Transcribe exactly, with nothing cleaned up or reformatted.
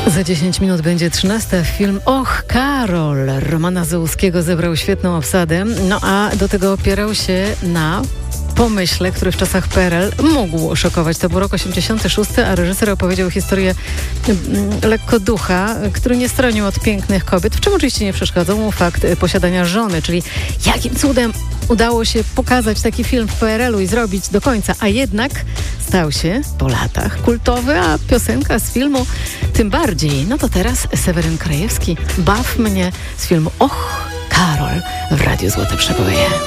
Za dziesięć minut będzie trzynasta. Film Och, Karol Romana Załuskiego zebrał świetną obsadę, no a do tego opierał się na pomyśle, który w czasach P R L mógł szokować. To był rok osiemdziesiąty szósty, a reżyser opowiedział historię mm, lekko ducha, który nie stronił od pięknych kobiet, w czym oczywiście nie przeszkadzał mu fakt posiadania żony, czyli jakim cudem udało się pokazać taki film w P R L u i zrobić do końca, a jednak stał się po latach kultowy, a piosenka z filmu tym bardziej. No to teraz Seweryn Krajewski, Baw mnie z filmu Och, Karol w Radiu Złote Przeboje.